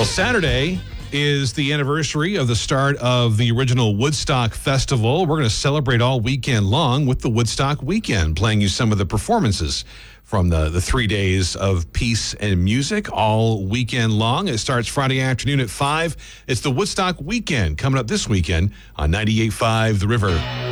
Well, Saturday is the anniversary of the start of the original Woodstock Festival. We're going to celebrate all weekend long with the Woodstock Weekend, playing you some of the performances from the 3 days of peace and music all weekend long. It starts Friday afternoon at 5. It's the Woodstock Weekend coming up this weekend on 98.5 The River.